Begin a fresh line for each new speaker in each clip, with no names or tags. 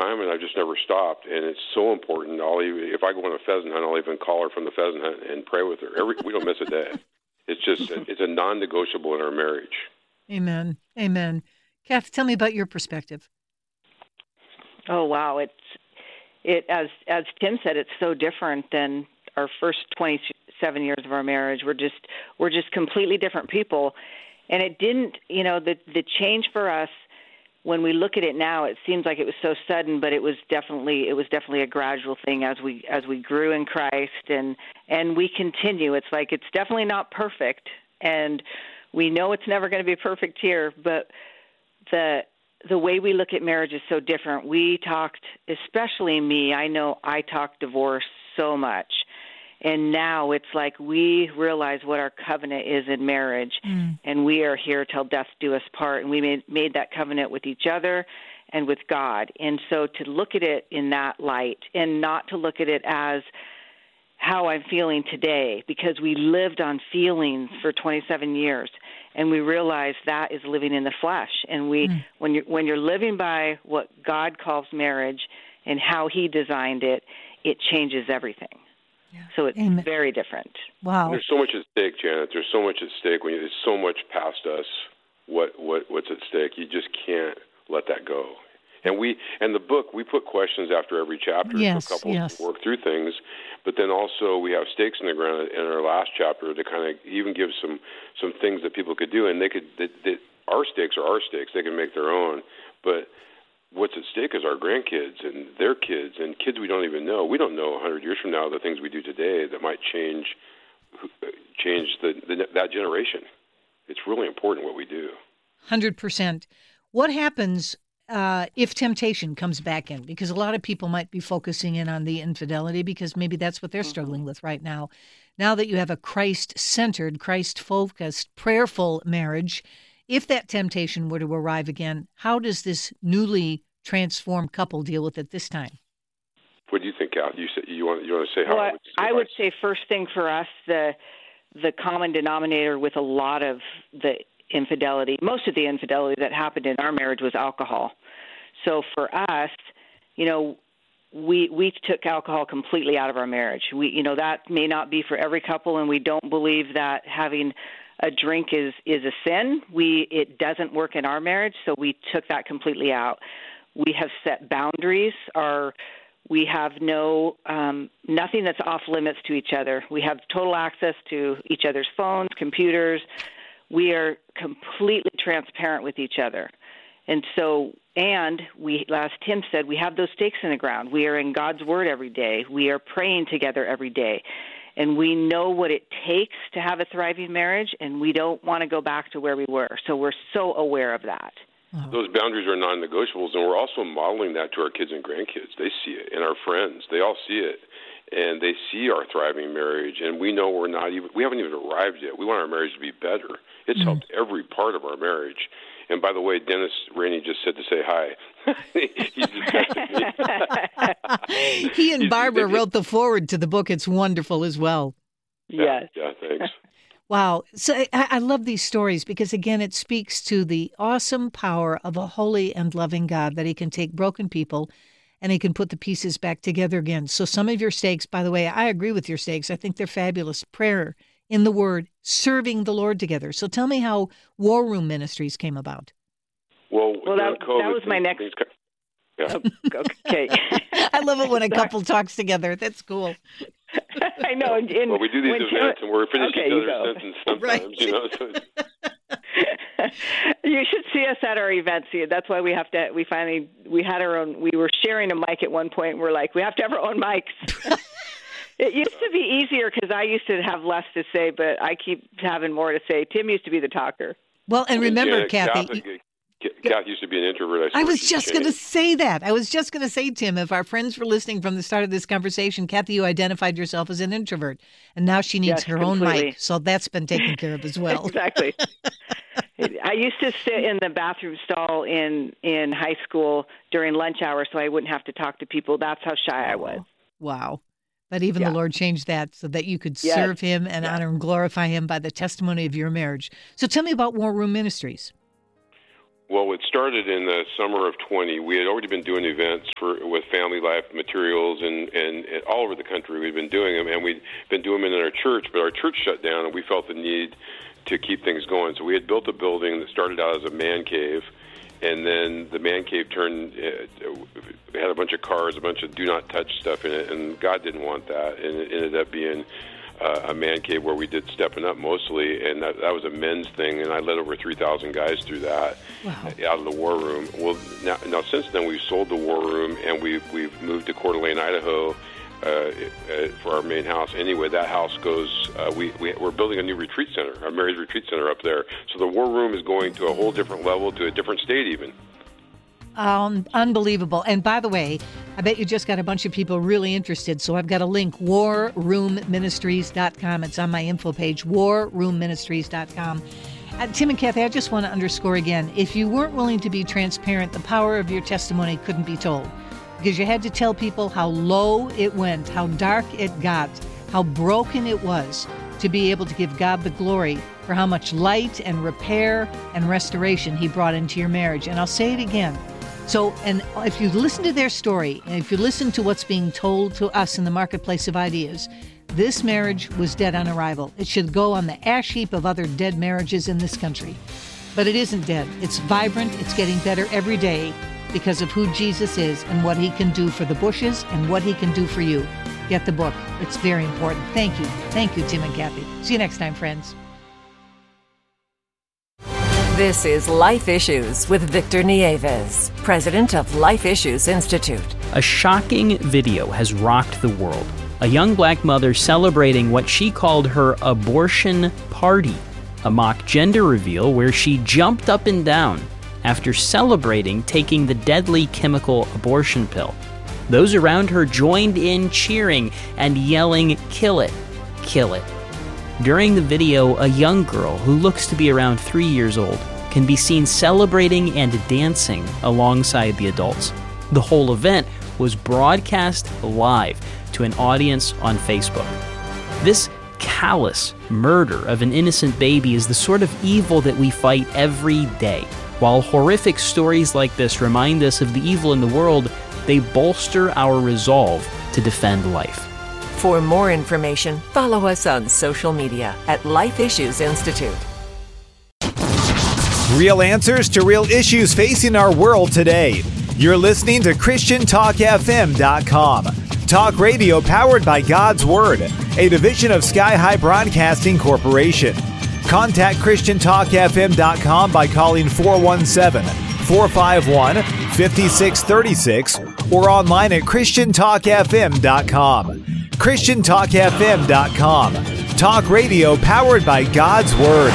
time, and I've just never stopped. And it's so important. If I go on a pheasant hunt, I'll even call her from the pheasant hunt and pray with her. We don't miss a day. It's just it's a non-negotiable in our marriage.
Amen. Amen. Kath, tell me about your perspective.
Oh wow, as Tim said, it's so different than our first 27 years of our marriage. We're just completely different people, and it didn't. The change for us, when we look at it now, it seems like it was so sudden, but it was definitely a gradual thing as we grew in Christ, and we continue. It's like it's definitely not perfect, and we know it's never going to be perfect here, but the way we look at marriage is so different. We talked, especially me, I know I talked divorce so much. And now it's like we realize what our covenant is in marriage, and we are here till death do us part. And we made that covenant with each other and with God. And so to look at it in that light and not to look at it as how I'm feeling today, because we lived on feelings for 27 years. And we realize that is living in the flesh. And when you're living by what God calls marriage and how He designed it, it changes everything. Yeah. So it's very different.
Wow.
There's so much at stake, Janet. There's so much at stake. There's so much past us. What's at stake? You just can't let that go. And the book, we put questions after every chapter for couples to work through things. But then also we have stakes in the ground in our last chapter to kind of even give some things that people could do. And our stakes are our stakes. They can make their own. But what's at stake is our grandkids and their kids and kids we don't even know. We don't know 100 years from now the things we do today that might change that generation. It's really important what we do.
100%. What happens if temptation comes back in? Because a lot of people might be focusing in on the infidelity because maybe that's what they're struggling with right now. Now that you have a Christ-centered, Christ-focused, prayerful marriage, if that temptation were to arrive again, how does this newly transformed couple deal with it this time?
What do you think, Kath? You want to say how?
Well, I would say first thing for us, the common denominator with a lot of the infidelity, most of the infidelity that happened in our marriage was alcohol. So for us, we took alcohol completely out of our marriage. That may not be for every couple, and we don't believe that having a drink is a sin. It doesn't work in our marriage, so we took that completely out. We have set boundaries. We have nothing that's off limits to each other. We have total access to each other's phones, computers. We are completely transparent with each other. And so, as Tim said, we have those stakes in the ground. We are in God's Word every day. We are praying together every day. And we know what it takes to have a thriving marriage, and we don't want to go back to where we were. So we're so aware of that.
Those boundaries are non-negotiables, and we're also modeling that to our kids and grandkids. They see it, and our friends. They all see it, and they see our thriving marriage, and we know we haven't even arrived yet. We want our marriage to be better. It's helped every part of our marriage. And by the way, Dennis Rainey just said to say hi. He just texted me.
He and Barbara wrote the foreword to the book. It's wonderful as well.
Yes.
Yeah, thanks.
Wow. So I love these stories because, again, it speaks to the awesome power of a holy and loving God, that He can take broken people and He can put the pieces back together again. So some of your stakes, by the way, I agree with your stakes. I think they're fabulous. Prayer, in the Word, serving the Lord together. So tell me how War Room Ministries came about.
Well,
that was my next...
Yeah.
Okay.
I love it when a couple talks together. That's cool.
I know.
Well, we do these events, and we're finishing each other's sentence sometimes.
Right.
So.
You should see us at our events. That's why we had our own. We were sharing a mic at one point, and we're like, we have to have our own mics. It used to be easier because I used to have less to say, but I keep having more to say. Tim used to be the talker.
Well, and remember, Kathy.
Kath used to be an introvert.
I was just going to say that. I was just going to say, Tim, if our friends were listening from the start of this conversation, Kathy, you identified yourself as an introvert, and now she needs her own mic, so that's been taken care of as well.
Exactly. I used to sit in the bathroom stall in high school during lunch hour so I wouldn't have to talk to people. That's how shy I was.
Wow. But even the Lord changed that so that you could serve Him and honor and glorify Him by the testimony of your marriage. So tell me about War Room Ministries.
Well, it started in the summer of 20. We had already been doing events with Family Life Materials and all over the country. We'd been doing them, and we'd been doing them in our church, but our church shut down, and we felt the need to keep things going. So we had built a building that started out as a man cave, and then the man cave turned, had a bunch of cars, a bunch of do not touch stuff in it, and God didn't want that, and it ended up being a man cave where we did Stepping Up mostly, and that was a men's thing, and I led over 3,000 guys through that. Wow. Out of the War Room. Well, now since then we've sold the War Room, and we've moved to Coeur d'Alene, Idaho, for our main house. Anyway, that house goes, we're building a new retreat center, a marriage retreat center up there. So the War Room is going to a whole different level, to a different state even.
Unbelievable. And by the way, I bet you just got a bunch of people really interested. So I've got a link, warroomministries.com. It's on my info page, warroomministries.com. Tim and Kathy, I just want to underscore again, if you weren't willing to be transparent, the power of your testimony couldn't be told. Because you had to tell people how low it went, how dark it got, how broken it was, to be able to give God the glory for how much light and repair and restoration he brought into your marriage. And I'll say it again. So, and if you listen to their story, and if you listen to what's being told to us in the marketplace of ideas, this marriage was dead on arrival. It should go on the ash heap of other dead marriages in this country. But it isn't dead. It's vibrant. It's getting better every day because of who Jesus is and what he can do for the Bushes and what he can do for you. Get the book. It's very important. Thank you. Thank you, Tim and Kathy. See you next time, friends.
This is Life Issues with Victor Nieves, president of Life Issues Institute.
A shocking video has rocked the world. A young black mother celebrating what she called her abortion party, a mock gender reveal where she jumped up and down after celebrating taking the deadly chemical abortion pill. Those around her joined in cheering and yelling, "Kill it, kill it." During the video, a young girl who looks to be around 3 years old can be seen celebrating and dancing alongside the adults. The whole event was broadcast live to an audience on Facebook. This callous murder of an innocent baby is the sort of evil that we fight every day. While horrific stories like this remind us of the evil in the world, they bolster our resolve to defend life.
For more information, follow us on social media at Life Issues Institute.
Real answers to real issues facing our world today. You're listening to ChristianTalkFM.com. Talk radio powered by God's Word, a division of Sky High Broadcasting Corporation. Contact ChristianTalkFM.com by calling 417-451-5636 or online at ChristianTalkFM.com. ChristianTalkFM.com. Talk radio powered by God's Word.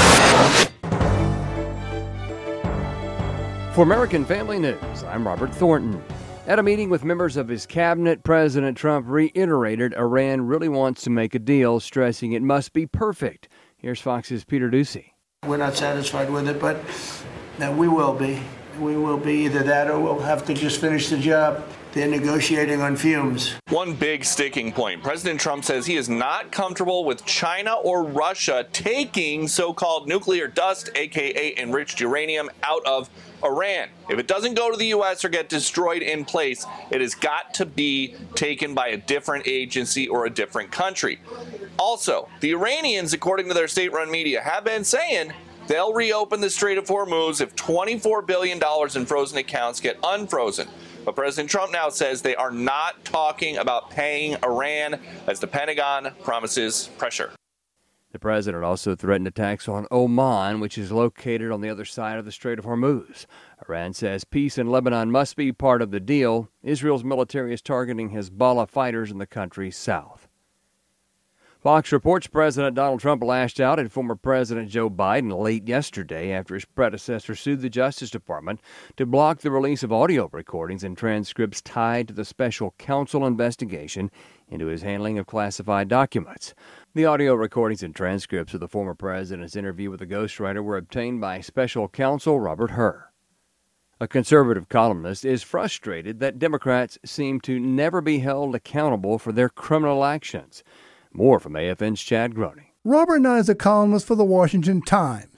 For American Family News, I'm Robert Thornton. At a meeting with members of his cabinet, President Trump reiterated Iran really wants to make a deal, stressing it must be perfect. Here's Fox's Peter Ducey.
We're not satisfied with it, but we will be. We will be either that or we'll have to just finish the job. They're negotiating on fumes.
One big sticking point. President Trump says he is not comfortable with China or Russia taking so-called nuclear dust, aka enriched uranium, out of Iran. If it doesn't go to the U.S. or get destroyed in place, it has got to be taken by a different agency or a different country. Also, the Iranians, according to their state-run media, have been saying they'll reopen the Strait of Hormuz if $24 billion in frozen accounts get unfrozen. But President Trump now says they are not talking about paying Iran as the Pentagon promises pressure.
The president also threatened attacks on Oman, which is located on the other side of the Strait of Hormuz. Iran says peace in Lebanon must be part of the deal. Israel's military is targeting Hezbollah fighters in the country's south. Fox reports President Donald Trump lashed out at former President Joe Biden late yesterday after his predecessor sued the Justice Department to block the release of audio recordings and transcripts tied to the special counsel investigation into his handling of classified documents. The audio recordings and transcripts of the former president's interview with a ghostwriter were obtained by special counsel Robert Hur. A conservative columnist is frustrated that Democrats seem to never be held accountable for their criminal actions. More from AFN's Chad Groney.
Robert Nye is a columnist for the Washington Times.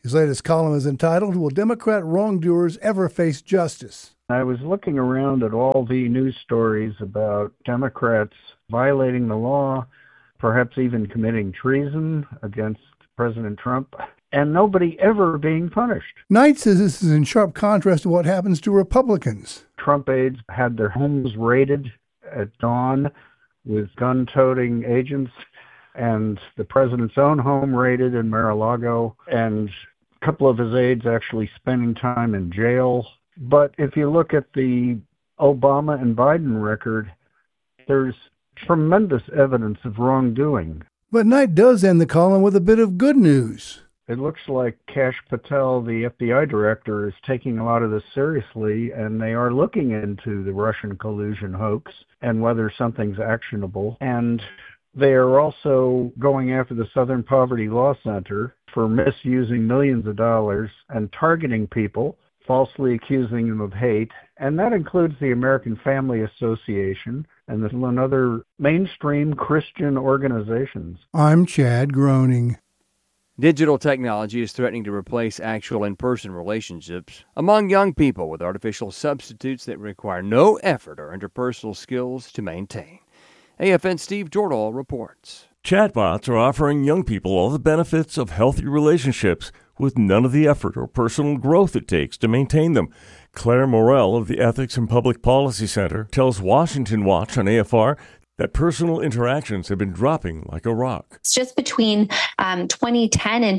His latest column is entitled, Will Democrat Wrongdoers Ever Face Justice?
I was looking around at all the news stories about Democrats violating the law, perhaps even committing treason against President Trump, and nobody ever being punished.
Knight says this is in sharp contrast to what happens to Republicans.
Trump aides had their homes raided at dawn with gun-toting agents, and the president's own home raided in Mar-a-Lago, and a couple of his aides actually spending time in jail. But if you look at the Obama and Biden record, there's tremendous evidence of wrongdoing.
But Knight does end the column with a bit of good news.
It looks like Kash Patel, the FBI director, is taking a lot of this seriously, and they are looking into the Russian collusion hoax and whether something's actionable. And they are also going after the Southern Poverty Law Center for misusing millions of dollars and targeting people, falsely accusing them of hate. And that includes the American Family Association and other mainstream Christian organizations.
I'm Chad Groening.
Digital technology is threatening to replace actual in-person relationships among young people with artificial substitutes that require no effort or interpersonal skills to maintain. AFN's Steve Jordahl reports.
Chatbots are offering young people all the benefits of healthy relationships with none of the effort or personal growth it takes to maintain them. Claire Morell of the Ethics and Public Policy Center tells Washington Watch on AFR that personal interactions have been dropping like a rock.
It's just between 2010 and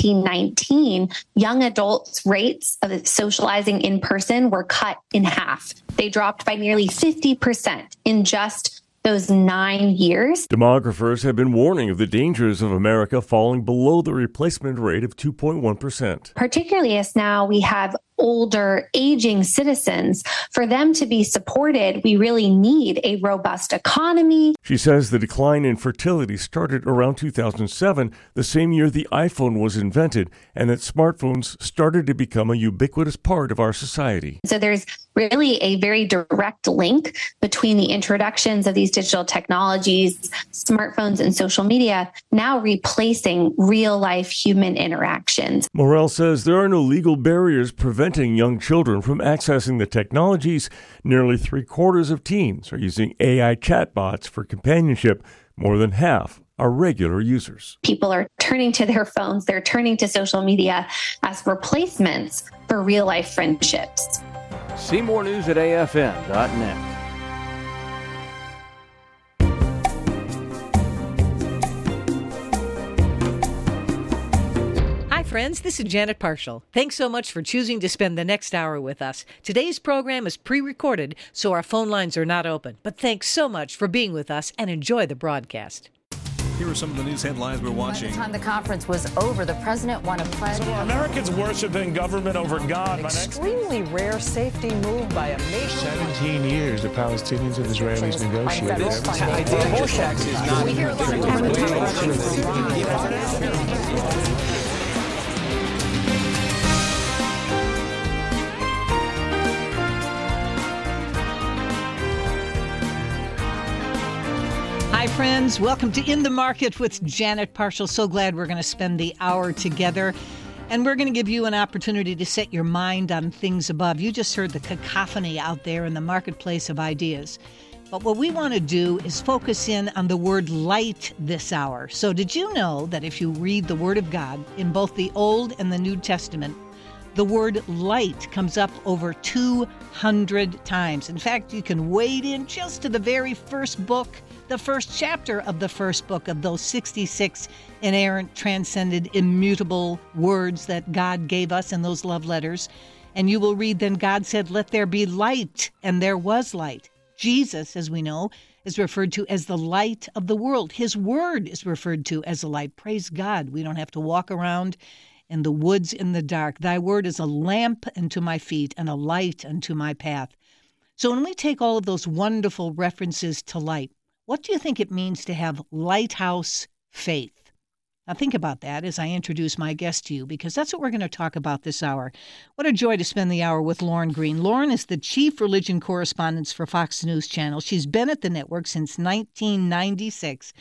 2019, young adults' rates of socializing in person were cut in half. They dropped by nearly 50% in just those 9 years.
Demographers have been warning of the dangers of America falling below the replacement rate of 2.1%.
Particularly as now we have older, aging citizens. For them to be supported, we really need a robust economy.
She says the decline in fertility started around 2007, the same year the iPhone was invented, and that smartphones started to become a ubiquitous part of our society.
So there's really a very direct link between the introductions of these digital technologies, smartphones, and social media, now replacing real-life human interactions.
Morell says there are no legal barriers preventing young children from accessing the technologies. Nearly 3/4 of teens are using AI chatbots for companionship. More than half are regular users.
People are turning to their phones, they're turning to social media as replacements for real-life friendships.
See more news at afn.net.
Friends, this is Janet Parshall. Thanks so much for choosing to spend the next hour with us. Today's program is pre-recorded, so our phone lines are not open. But thanks so much for being with us and enjoy the broadcast.
Here are some of the news headlines we're watching.
By the time the conference was over, the president won a pledge.
So are Americans worshiping government over God?
An extremely rare safety move by a nation.
17 years the Palestinians and Israelis negotiated.
Abortion tax is not.
Hi, friends. Welcome to In the Market with Janet Parshall. So glad we're going to spend the hour together. And we're going to give you an opportunity to set your mind on things above. You just heard the cacophony out there in the marketplace of ideas. But what we want to do is focus in on the word light this hour. So did you know that if you read the Word of God in both the Old and the New Testament, the word light comes up over 200 times. In fact, you can wade in just to the very first book, the first chapter of the first book of those 66 inerrant, transcended, immutable words that God gave us in those love letters. And you will read, then God said, let there be light, and there was light. Jesus, as we know, is referred to as the light of the world. His word is referred to as a light. Praise God. We don't have to walk around in the woods in the dark. Thy word is a lamp unto my feet and a light unto my path. So when we take all of those wonderful references to light, what do you think it means to have lighthouse faith? Now think about that as I introduce my guest to you, because that's what we're going to talk about this hour. What a joy to spend the hour with Lauren Green. Lauren is the chief religion correspondent for Fox News Channel. She's been at the network since 1996.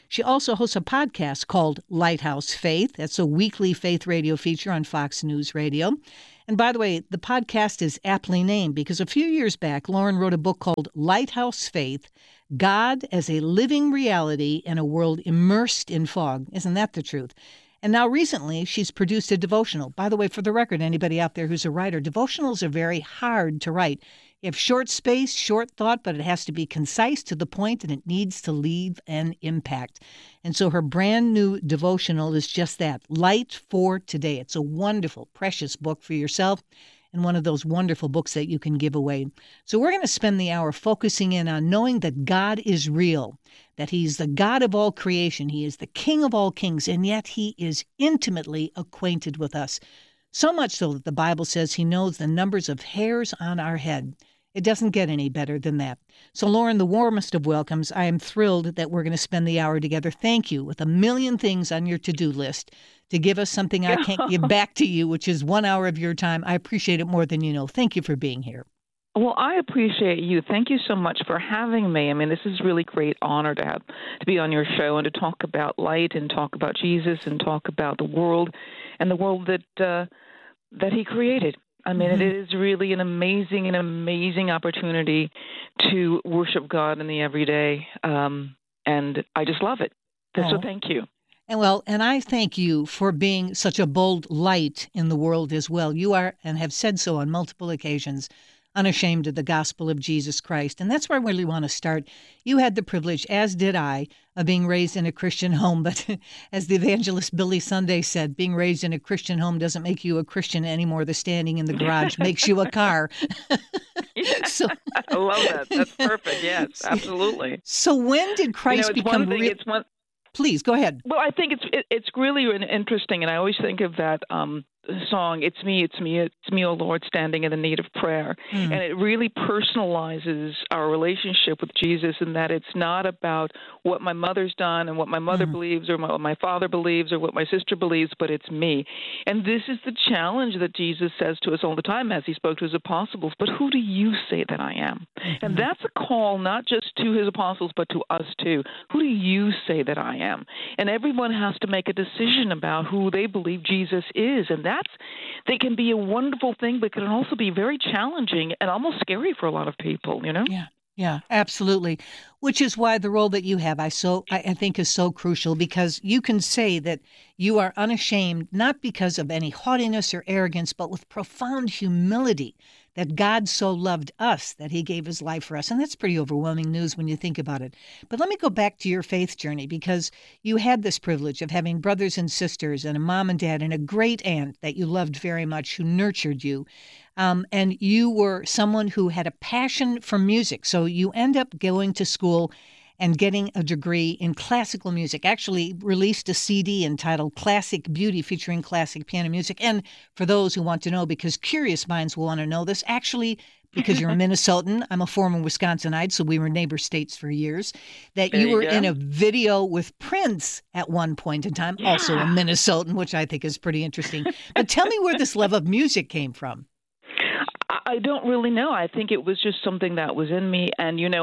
She also hosts a podcast called Lighthouse Faith. That's a weekly faith radio feature on Fox News Radio. And by the way, the podcast is aptly named because a few years back, Lauren wrote a book called Lighthouse Faith, God as a Living Reality in a World Immersed in Fog. Isn't that the truth? And now recently, she's produced a devotional. By the way, for the record, anybody out there who's a writer, devotionals are very hard to write. You have short space, short thought, but it has to be concise, to the point, and it needs to leave an impact. And so her brand new devotional is just that, Light for Today. It's a wonderful, precious book for yourself and one of those wonderful books that you can give away. So we're going to spend the hour focusing in on knowing that God is real, that he's the God of all creation. He is the King of all kings, and yet he is intimately acquainted with us. So much so that the Bible says he knows the numbers of hairs on our head. It doesn't get any better than that. So, Lauren, the warmest of welcomes. I am thrilled that we're going to spend the hour together. Thank you, with a million things on your to-do list, to give us something I can't give back to you, which is 1 hour of your time. I appreciate it more than you know. Thank you for being here.
Well, I appreciate you. Thank you so much for having me. I mean, this is really great honor to be on your show and to talk about light and talk about Jesus and talk about the world and the world that he created. I mean, It is really an amazing opportunity to worship God in the everyday, and I just love it. So thank you.
And I thank you for being such a bold light in the world as well. You are, and have said so on multiple occasions, unashamed of the gospel of Jesus Christ. And that's where I really want to start. You had the privilege, as did I, of being raised in a Christian home. But as the evangelist Billy Sunday said, being raised in a Christian home doesn't make you a Christian anymore. The standing in the garage makes you a car.
So, I love that. That's perfect. Yes, absolutely.
So when did Christ become real? Please, go ahead.
Well, I think it's really interesting, and I always think of that song, It's Me, O Lord, standing in the need of prayer. And it really personalizes our relationship with Jesus, in that it's not about what my mother's done and what my mother believes or what my father believes or what my sister believes, but it's me. And this is the challenge that Jesus says to us all the time as he spoke to his apostles, but who do you say that I am? And that's a call not just to his apostles, but to us too. Who do you say that I am? And everyone has to make a decision about who they believe Jesus is, and they can be a wonderful thing, but can also be very challenging and almost scary for a lot of people, you know?
Yeah, absolutely. Which is why the role that you have, I think, is so crucial, because you can say that you are unashamed, not because of any haughtiness or arrogance, but with profound humility, that God so loved us that he gave his life for us. And that's pretty overwhelming news when you think about it. But let me go back to your faith journey, because you had this privilege of having brothers and sisters and a mom and dad and a great aunt that you loved very much, who nurtured you. And you were someone who had a passion for music. So you end up going to school and getting a degree in classical music, actually released a CD entitled Classic Beauty, featuring classic piano music. And for those who want to know, because curious minds will want to know this, actually, because you're a Minnesotan, I'm a former Wisconsinite, so we were neighbor states for years, that you were in a video with Prince at one point in time, also a Minnesotan, which I think is pretty interesting. But tell me where this love of music came from.
I don't really know. I think it was just something that was in me. And, you know,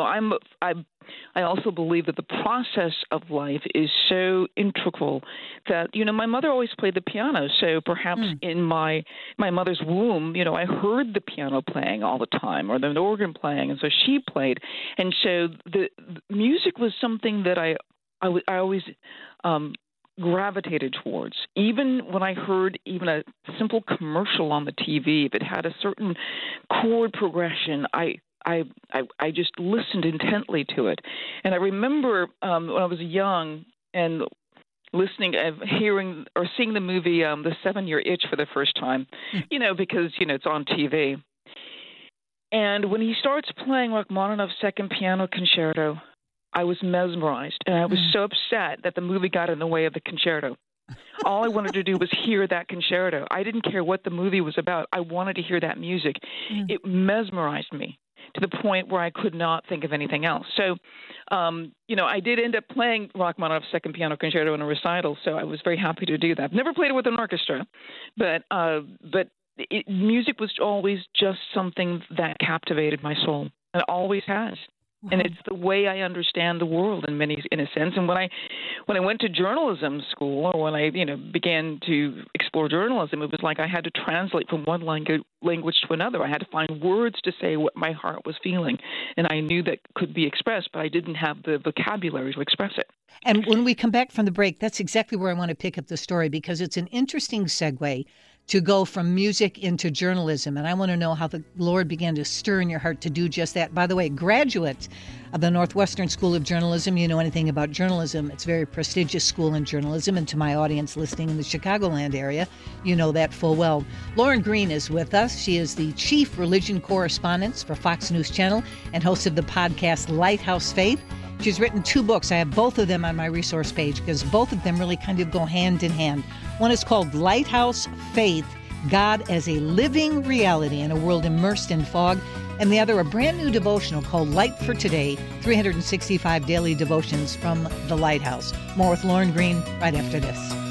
I also believe that the process of life is so integral that, you know, my mother always played the piano. So perhaps in my mother's womb, you know, I heard the piano playing all the time, or the organ playing. And so she played. And so the music was something that I always gravitated towards. Even when I heard even a simple commercial on the TV, if it had a certain chord progression, I just listened intently to it. And I remember when I was young and listening, hearing or seeing the movie The 7-Year Itch for the first time, you know, because, you know, it's on TV. And when he starts playing Rachmaninoff's Second Piano Concerto, I was mesmerized, and I was so upset that the movie got in the way of the concerto. All I wanted to do was hear that concerto. I didn't care what the movie was about. I wanted to hear that music. It mesmerized me to the point where I could not think of anything else. So, you know, I did end up playing Rachmaninoff's Second Piano Concerto in a recital, so I was very happy to do that. Never played it with an orchestra, but music was always just something that captivated my soul, and it always has. And it's the way I understand the world in a sense. And when I went to journalism school, or when I began to explore journalism, it was like I had to translate from one language to another. I had to find words to say what my heart was feeling, and I knew that could be expressed, but I didn't have the vocabulary to express it.
And when we come back from the break, that's exactly where I want to pick up the story, because it's an interesting segue to go from music into journalism. And I want to know how the Lord began to stir in your heart to do just that. By the way, graduate of the Northwestern School of Journalism, you know anything about journalism, it's a very prestigious school in journalism. And to my audience listening in the Chicagoland area, you know that full well. Lauren Green is with us. She is the chief religion correspondent for Fox News Channel and host of the podcast Lighthouse Faith. She's written 2 books. I have both of them on my resource page because both of them really kind of go hand in hand. One is called Lighthouse Faith, God as a Living Reality in a World Immersed in Fog. And the other, a brand new devotional called Light for Today, 365 daily devotions from the Lighthouse. More with Lauren Green right after this.